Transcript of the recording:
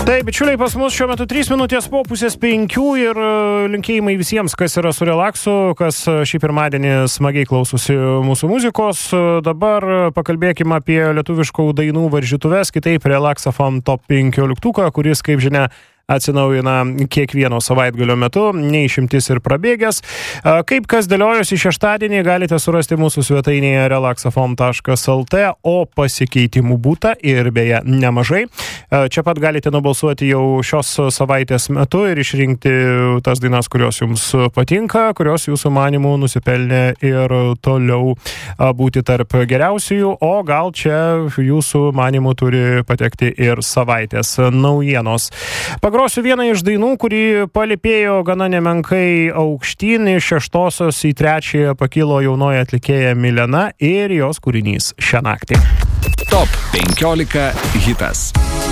Taip, bičiuliai, pas mus šiuo metu 3 minutės po 4:30 ir linkėjimai visiems, kas yra su relaksu, kas šį pirmadienį smagiai klausosi mūsų muzikos. Dabar pakalbėkime apie lietuviškų dainų varžytuves, kitaip Relaxafon Top 15, kuris, kaip žinia, atsinaujina kiekvieno savaitgalio metu, neišimtis ir prabėgęs. Kaip kas dėliojosi šeštadienį, galite surasti mūsų svetainėje relaxafon.lt, o pasikeitimų būta ir beje nemažai. Čia pat galite nubalsuoti jau šios savaitės metu ir išrinkti tas dainas, kurios jums patinka, kurios jūsų manimų nusipelnė ir toliau būti tarp geriausiųjų, o gal čia jūsų manimų turi patekti ir savaitės naujienos. Pagrosiu vieną iš dainų, kuri palipėjo gana nemenkai aukštyn, iš 6-osios į 3-ąją pakilo jaunoji atlikėja Milena ir jos kūrinys Šią naktį. Top 15 hitas.